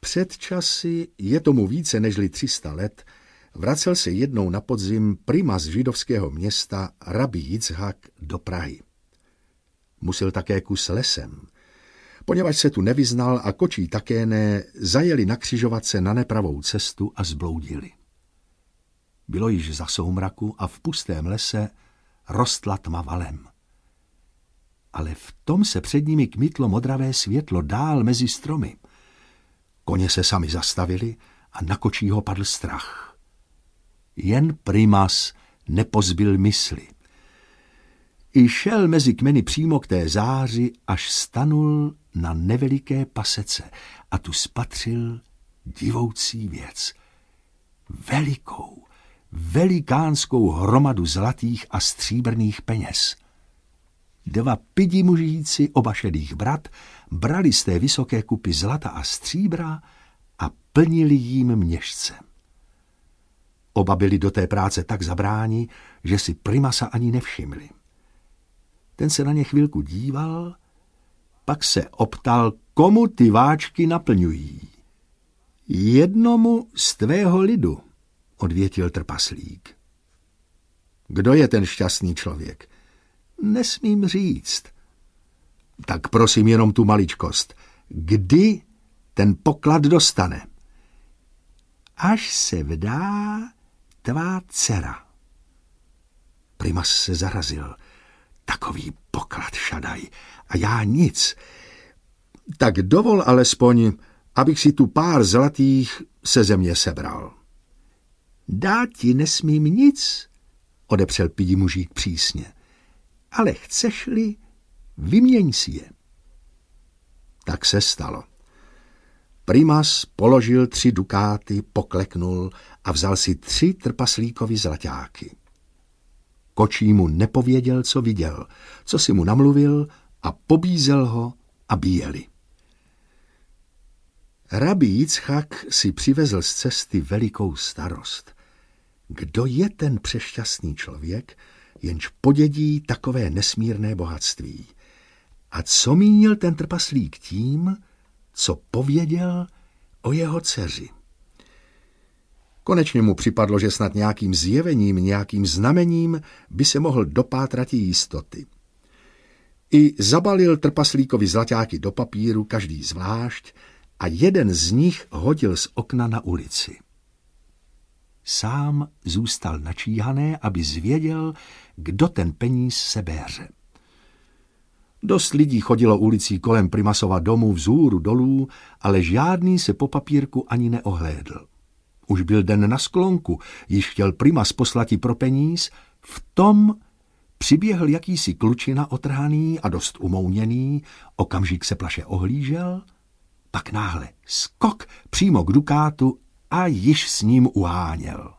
Před časy, je tomu více nežli 300 let, vracel se jednou na podzim primas židovského města rabí Jicchak do Prahy. Musel také kus lesem. Poněvadž se tu nevyznal a kočí také ne, zajeli na křižovatce na nepravou cestu a zbloudili. Bylo již za soumraku a v pustém lese rostla tma valem. Ale v tom se před nimi kmitlo modravé světlo dál mezi stromy. Koně se sami zastavili a na kočího padl strach. Jen primas nepozbyl mysli. I šel mezi kmeny přímo k té záři, až stanul na neveliké pasece a tu spatřil divoucí věc. Velikánskou hromadu zlatých a stříbrných peněz. 2 pidi mužíci, oba šedých brat, brali z té vysoké kupy zlata a stříbra a plnili jím měšce. Oba byli do té práce tak zabráni, že si primasa ani nevšimli. Ten se na ně chvilku díval, pak se optal, komu ty váčky naplňují. Jednomu z tvého lidu, odvětil trpaslík. Kdo je ten šťastný člověk? Nesmím říct. Tak prosím jenom tu maličkost. Kdy ten poklad dostane? Až se vdá tvá dcera. Primas se zarazil. Takový poklad, šadaj, a já nic. Tak dovol alespoň, abych si tu pár zlatých se země sebral. Dát ti nesmím nic, odepřel pidi mužík přísně. Ale chceš-li, vyměň si je. Tak se stalo. Primas položil 3 dukáty, pokleknul a vzal si 3 trpaslíkovy zlaťáky. Kočí mu nepověděl, co viděl, co si mu namluvil a pobízel ho, aby jeli. Rabí Jicchak si přivezl z cesty velikou starost. Kdo je ten přešťastný člověk, jenž podědí takové nesmírné bohatství? A co mínil ten trpaslík tím, co pověděl o jeho dceři? Konečně mu připadlo, že snad nějakým zjevením, nějakým znamením by se mohl dopátrat jistoty. I zabalil trpaslíkovi zlaťáky do papíru, každý zvlášť, a jeden z nich hodil z okna na ulici. Sám zůstal načíhané, aby zvěděl, kdo ten peníz sebéře. Dost lidí chodilo ulicí kolem primasova domu vzhůru dolů, ale žádný se po papírku ani neohlédl. Už byl den na sklonku, již chtěl primas poslati pro peníz, v tom přiběhl jakýsi klučina otrhaný a dost umouněný, okamžik se plaše ohlížel, pak náhle skok přímo k dukátu a již s ním uháněl.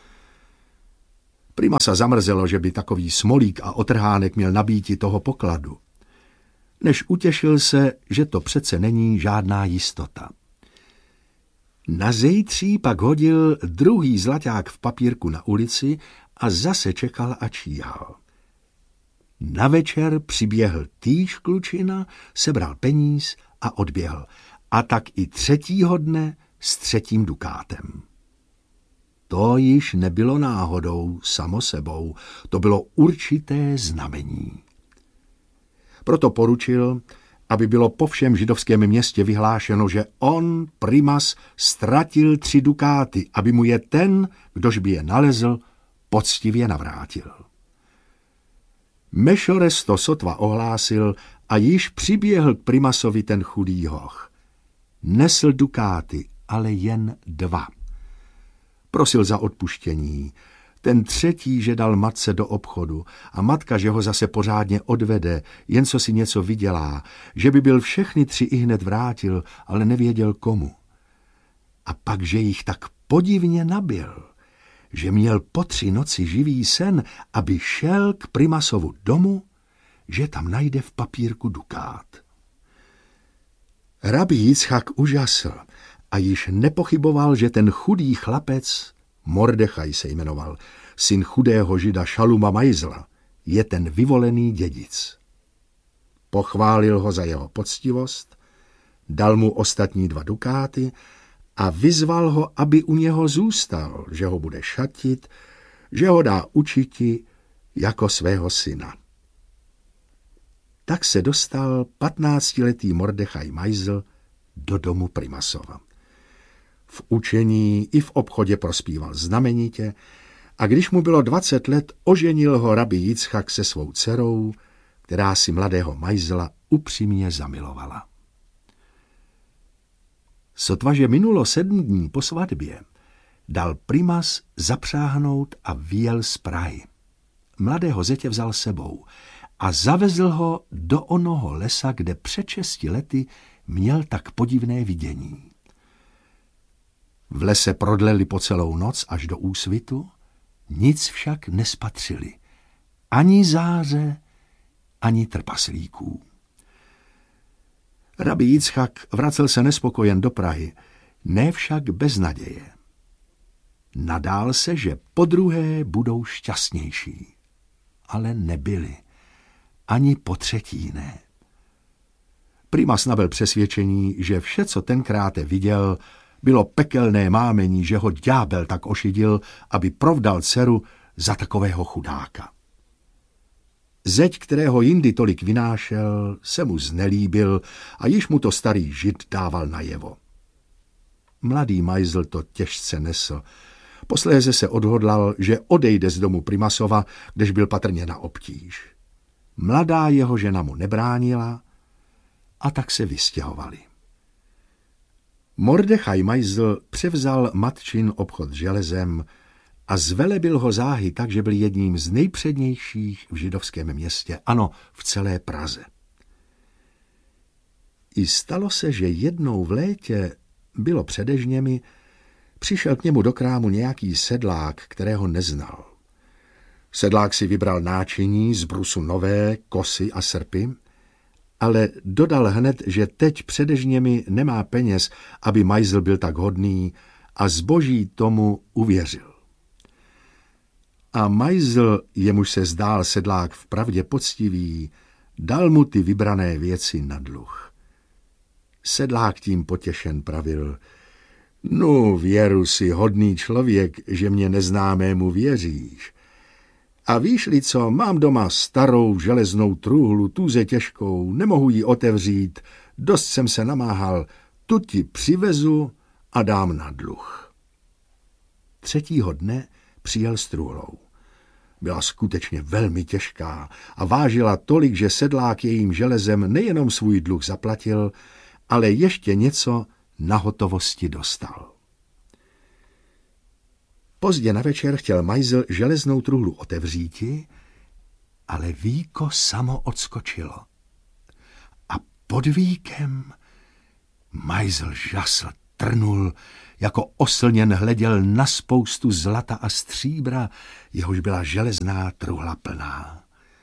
Primasa zamrzelo, že by takový smolík a otrhánek měl nabíti toho pokladu. Než utěšil se, že to přece není žádná jistota. Na zejtří pak hodil 2. zlaťák v papírku na ulici a zase čekal a číhal. Na večer přiběhl týž klučina, sebral peníz a odběhl. A tak i 3. dne s 3. dukátem. To již nebylo náhodou, samo sebou, to bylo určité znamení. Proto poručil, aby bylo po všem židovském městě vyhlášeno, že on, primas, ztratil 3 dukáty, aby mu je ten, kdož by je nalezl, poctivě navrátil. Mešores to sotva ohlásil a již přiběhl k primasovi ten chudý hoch. Nesl dukáty, ale jen 2. Prosil za odpuštění. Ten 3. že dal matce do obchodu a matka, že ho zase pořádně odvede, jen co si něco vydělá, že by byl všechny 3 ihned vrátil, ale nevěděl komu. A pak, že jich tak podivně nabil, že měl po 3 noci živý sen, aby šel k primasovu domu, že tam najde v papírku dukát. Rabí Jicchak užasl a již nepochyboval, že ten chudý chlapec, Mordechaj se jmenoval, syn chudého žida Šaluma Majzla, je ten vyvolený dědic. Pochválil ho za jeho poctivost, dal mu ostatní 2 dukáty a vyzval ho, aby u něho zůstal, že ho bude šatit, že ho dá učiti jako svého syna. Tak se dostal 15letý Mordechaj Meisl do domu Primasova. V učení i v obchodě prospíval znamenitě a když mu bylo 20 let, oženil ho rabí Jicchak se svou dcerou, která si mladého Meisla upřímně zamilovala. Sotva, že minulo 7 dní po svatbě, dal Primas zapřáhnout a vyjel z Prahy. Mladého zetě vzal sebou a zavezl ho do onoho lesa, kde před 6 lety měl tak podivné vidění. V lese prodleli po celou noc až do úsvitu, nic však nespatřili, ani záře, ani trpaslíků. Rabí Jicchak vracel se nespokojen do Prahy, ne však bez naděje. Nadál se, že podruhé budou šťastnější, ale nebyli, ani po třetí ne. Primas nabyl přesvědčení, že vše, co tenkrát viděl, bylo pekelné mámení, že ho ďábel tak ošidil, aby provdal dceru za takového chudáka. Zeď, kterého jindy tolik vynášel, se mu znelíbil a již mu to starý žid dával najevo. Mladý Meisl to těžce nesl. Posléze se odhodlal, že odejde z domu Primasova, kdež byl patrně na obtíž. Mladá jeho žena mu nebránila a tak se vystěhovali. Mordechaj Meisl převzal matčin obchod s železem a zvelebil ho záhy tak, že byl jedním z nejpřednějších v židovském městě, ano, v celé Praze. I stalo se, že jednou v létě, bylo přede žněmi, přišel k němu do krámu nějaký sedlák, kterého neznal. Sedlák si vybral náčiní z brusu nové, kosy a srpy, ale dodal hned, že teď přede žněmi nemá peněz, aby Meisl byl tak hodný, a zboží tomu uvěřil. A Meisl, jemuž se zdál sedlák vpravdě poctivý, dal mu ty vybrané věci na dluh. Sedlák tím potěšen pravil: "No, věru si, hodný člověk, že mě neznámému věříš. A víš-li co, mám doma starou železnou truhlu, tuze těžkou, nemohu ji otevřít, dost jsem se namáhal, tu ti přivezu a dám na dluh." 3. dne přijel s truhlou. Byla skutečně velmi těžká a vážila tolik, že sedlák jejím železem nejenom svůj dluh zaplatil, ale ještě něco na hotovosti dostal. Pozdě na večer chtěl Meisl železnou truhlu otevříti, ale víko samo odskočilo. A pod víkem Meisl žasl, trnul, jako oslněn hleděl na spoustu zlata a stříbra, jehož byla železná truhla plná.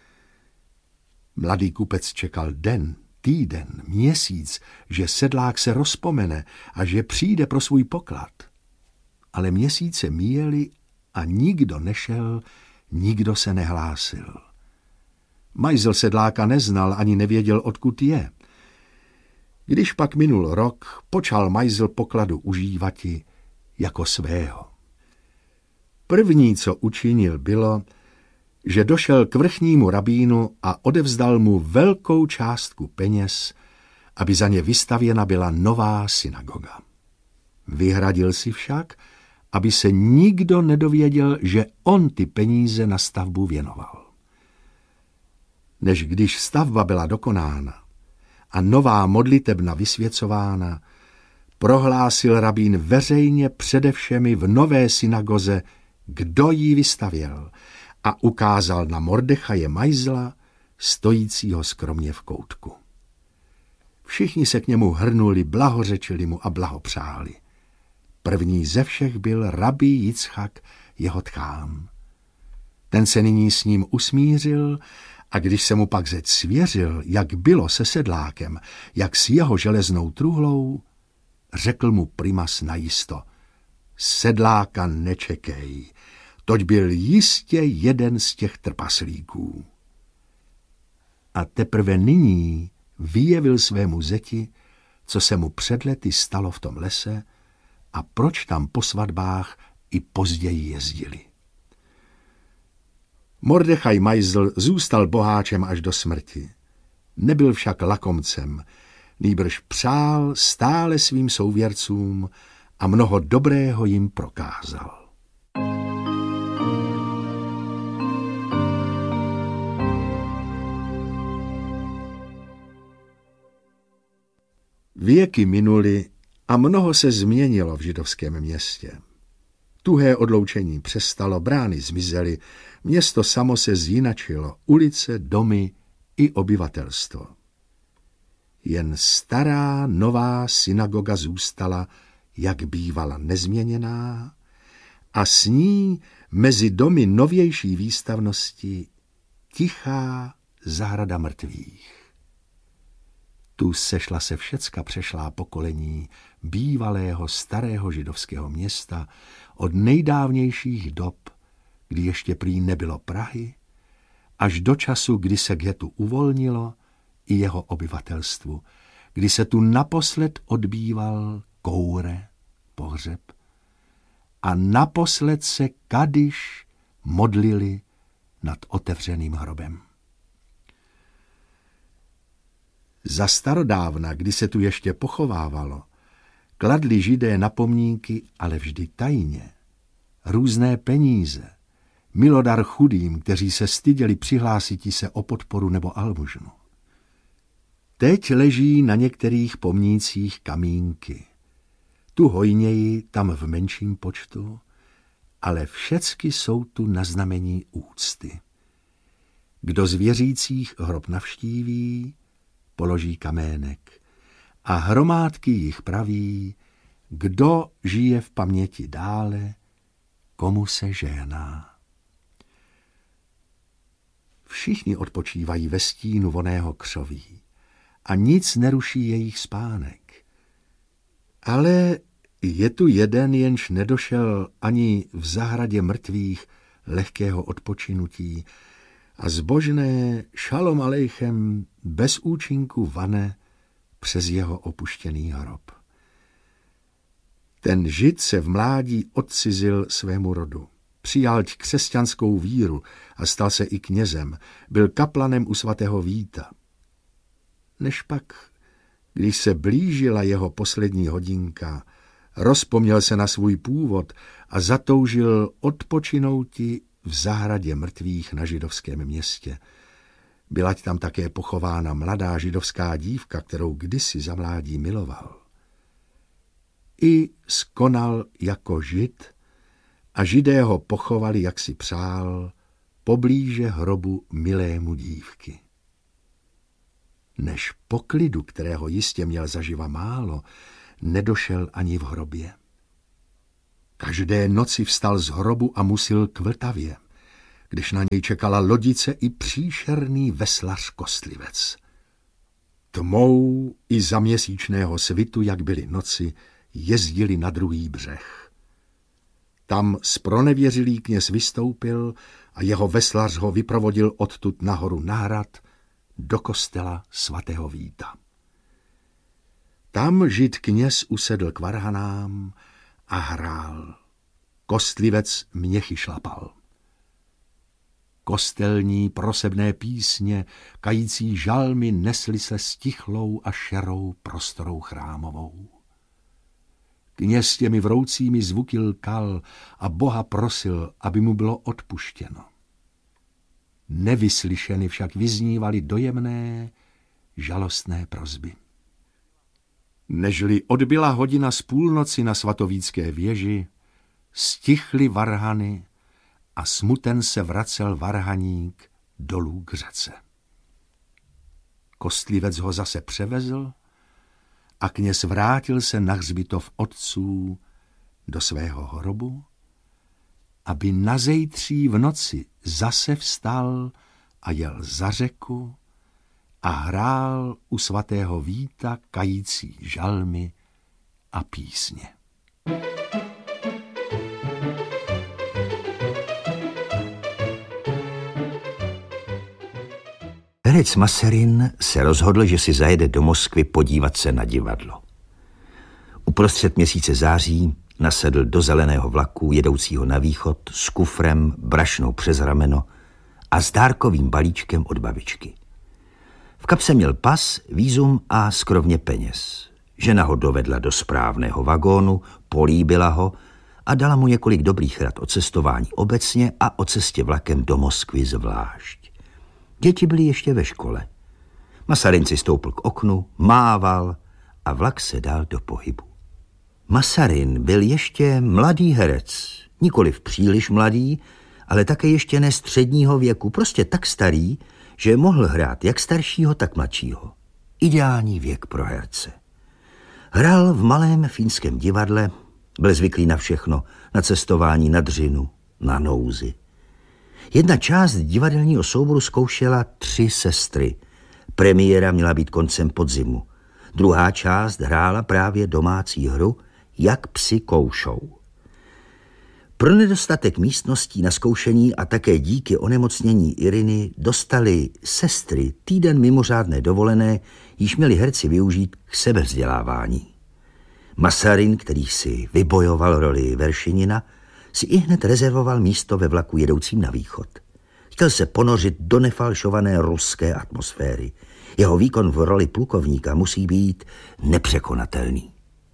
Mladý kupec čekal den, týden, měsíc, že sedlák se rozpomene a že přijde pro svůj poklad. Ale měsíce míjely a nikdo nešel, nikdo se nehlásil. Meisl sedláka neznal ani nevěděl, odkud je. Když pak minul rok, počal Meisl pokladu užívati jako svého. První, co učinil, bylo, že došel k vrchnímu rabínu a odevzdal mu velkou částku peněz, aby za ně vystavěna byla nová synagoga. Vyhradil si však, aby se nikdo nedověděl, že on ty peníze na stavbu věnoval. Než když stavba byla dokonána a nová modlitebna vysvěcována, prohlásil rabín veřejně přede všemi v nové synagoze, kdo ji vystavěl, a ukázal na Mordechaje Meisla, stojícího skromně v koutku. Všichni se k němu hrnuli, blahořečili mu a blahopřáli. První ze všech byl rabí Jicchak, jeho tchán. Ten se nyní s ním usmířil a když se mu pak zeď svěřil, jak bylo se sedlákem, jak s jeho železnou truhlou, řekl mu Primas najisto: "Sedláka nečekej, toť byl jistě jeden z těch trpaslíků." A teprve nyní vyjevil svému zeti, co se mu před lety stalo v tom lese, a proč tam po svatbách i později jezdili. Mordechaj Majzl zůstal boháčem až do smrti. Nebyl však lakomcem, nýbrž přál stále svým souvěrcům a mnoho dobrého jim prokázal. Věky minuly a mnoho se změnilo v židovském městě. Tuhé odloučení přestalo, brány zmizely, město samo se zjinačilo, ulice, domy i obyvatelstvo. Jen stará nová synagoga zůstala, jak bývala nezměněná, a s ní mezi domy novější výstavnosti tichá zahrada mrtvých. Tu sešla se všecka přešlá pokolení bývalého starého židovského města od nejdávnějších dob, kdy ještě prý nebylo Prahy, až do času, kdy se ghetto uvolnilo i jeho obyvatelstvu, kdy se tu naposled odbýval koure, pohřeb, a naposled se kadiš modlili nad otevřeným hrobem. Za starodávna, kdy se tu ještě pochovávalo, kladli Židé na pomníky, ale vždy tajně, různé peníze, milodar chudým, kteří se styděli přihlásiti se o podporu nebo almužnu. Teď leží na některých pomnících kamínky. Tu hojněji, tam v menším počtu, ale všecky jsou tu na znamení úcty. Kdo z věřících hrob navštíví, položí kamének a hromádky jich praví, kdo žije v paměti dále, komu se žehná. Všichni odpočívají ve stínu vonného křoví a nic neruší jejich spánek. Ale je tu jeden, jenž nedošel ani v zahradě mrtvých lehkého odpočinutí a zbožné šalom alejchem bez účinku vane přes jeho opuštěný hrob. Ten Žid se v mládí odcizil svému rodu. Přijal křesťanskou víru a stal se i knězem. Byl kaplanem u svatého Víta. Než pak, když se blížila jeho poslední hodinka, rozpomněl se na svůj původ a zatoužil odpočinouti v zahradě mrtvých na židovském městě. Byla tam také pochována mladá židovská dívka, kterou kdysi za mládí miloval. I skonal jako Žid a Židé ho pochovali, jak si přál, poblíže hrobu milému dívky. Než po klidu, kterého jistě měl zaživa málo, nedošel ani v hrobě. Každé noci vstal z hrobu a musil k Vltavě, když na něj čekala lodice i příšerný veslař Kostlivec. Tmou i za měsíčného svitu, jak byly noci, jezdili na druhý břeh. Tam zpronevěřilý kněz vystoupil a jeho veslař ho vyprovodil odtud nahoru na hrad do kostela svatého Víta. Tam Žid kněz usedl k varhanám a hrál. Kostlivec měchy šlapal. Kostelní prosebné písně, kající žalmy nesly se stichlou a šerou prostorou chrámovou. Kněz těmi vroucími zvuky lkal a Boha prosil, aby mu bylo odpuštěno. Nevyslyšeny však vyznívaly dojemné, žalostné prosby. Nežli odbyla hodina z půlnoci na svatovícké věži, stichly varhany a smuten se vracel varhaník dolů k řece. Kostlivec ho zase převezl a kněz vrátil se na hřbitov otců do svého hrobu, aby nazejtří v noci zase vstal a jel za řeku a hrál u svatého Víta kající žalmy a písně. Herec Masarin se rozhodl, že si zajede do Moskvy podívat se na divadlo. U Uprostřed měsíce září nasedl do zeleného vlaku jedoucího na východ s kufrem, brašnou přes rameno a s dárkovým balíčkem od babičky. V kapse měl pas, vízum a skrovně peněz. Žena ho dovedla do správného vagónu, políbila ho a dala mu několik dobrých rad o cestování obecně a o cestě vlakem do Moskvy zvlášť. Děti byly ještě ve škole. Masarin si stoupl k oknu, mával a vlak se dal do pohybu. Masarin byl ještě mladý herec, nikoliv příliš mladý, ale také ještě ne středního věku, prostě tak starý, že mohl hrát jak staršího, tak mladšího. Ideální věk pro herce. Hrál v malém fínském divadle, byl zvyklý na všechno, na cestování, na dřinu, na nouzi. Jedna část divadelního souboru zkoušela 3 sestry. Premiéra měla být koncem podzimu. Druhá část hrála právě domácí hru Jak psi koušou. Pro nedostatek místností na zkoušení a také díky onemocnění Iriny dostali sestry týden mimořádné dovolené, již měli herci využít k sebevzdělávání. Masarin, který si vybojoval roli Veršinina, si ihned rezervoval místo ve vlaku jedoucím na východ. Chtěl se ponořit do nefalšované ruské atmosféry. Jeho výkon v roli plukovníka musí být nepřekonatelný.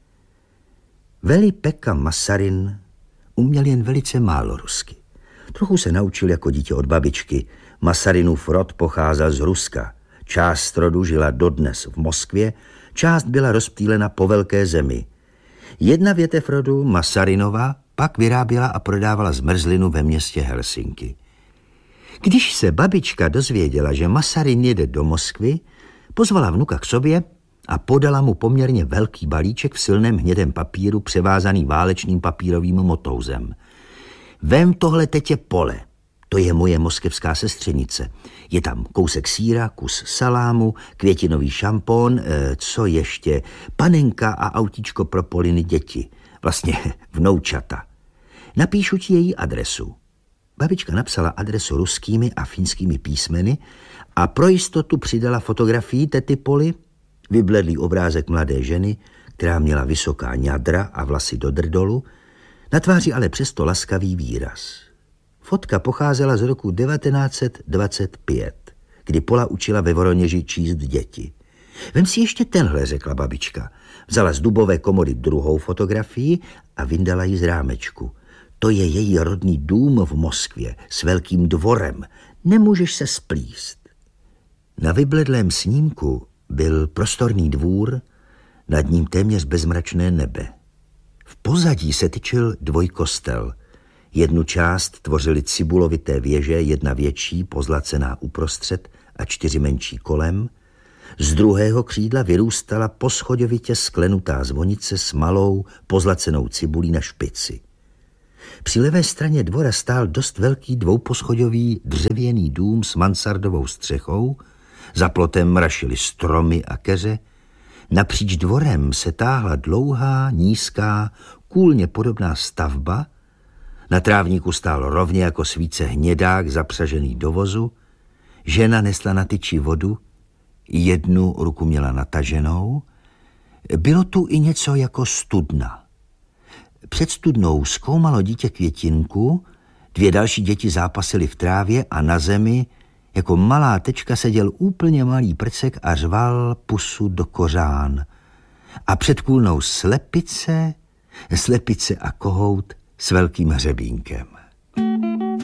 Veli-Pekka Masarin uměl jen velice málo rusky. Trochu se naučil jako dítě od babičky. Masarinův rod pocházel z Ruska. Část rodu žila dodnes v Moskvě, část byla rozptýlena po velké zemi. Jedna větev rodu, Masarinova, pak vyráběla a prodávala zmrzlinu ve městě Helsinki. Když se babička dozvěděla, že Masarin jede do Moskvy, pozvala vnuka k sobě a podala mu poměrně velký balíček v silném hnědém papíru převázaný válečným papírovým motouzem. Vem tohle, tetě Pole, to je moje moskevská sestřenice. Je tam kousek sýra, kus salámu, květinový šampon, co ještě, panenka a autíčko pro Poliny děti, vlastně vnoučata. Napíšu ti její adresu. Babička napsala adresu ruskými a finskými písmeny a pro jistotu přidala fotografii tety Poly, vybledlý obrázek mladé ženy, která měla vysoká ňadra a vlasy do drdolu, na tváři ale přesto laskavý výraz. Fotka pocházela z roku 1925, kdy Pola učila ve Voroněži číst děti. Vem si ještě tenhle, řekla babička. Vzala z dubové komory druhou fotografii a vyndala ji z rámečku. To je její rodný dům v Moskvě s velkým dvorem. Nemůžeš se splíst. Na vybledlém snímku byl prostorný dvůr, nad ním téměř bezmračné nebe. V pozadí se tyčil dvojkostel. Jednu část tvořily cibulovité věže, jedna větší, pozlacená uprostřed a 4 menší kolem. Z druhého křídla vyrůstala poschodovitě sklenutá zvonice s malou, pozlacenou cibulí na špici. Při levé straně dvora stál dost velký dvouposchodový dřevěný dům s mansardovou střechou, za plotem mrašily stromy a keře. Napříč dvorem se táhla dlouhá, nízká, kůlně podobná stavba. Na trávníku stál rovně jako svíce hnědák zapřažený do vozu. Žena nesla na tyči vodu, jednu ruku měla nataženou. Bylo tu i něco jako studna. Před studnou zkoumalo dítě květinku, 2 další děti zápasily v trávě a na zemi jako malá tečka seděl úplně malý prcek a řval pusu do kořán. A před kůlnou slepice a kohout s velkým hřebínkem.